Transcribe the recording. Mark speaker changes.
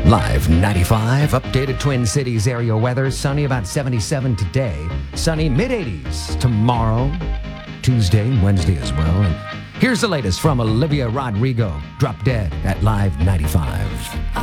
Speaker 1: Live 95, updated Twin Cities area weather. Sunny, about 77 today. Sunny, mid-80s tomorrow, Tuesday, Wednesday as well. And here's the latest from Olivia Rodrigo. Drop Dead at Live 95.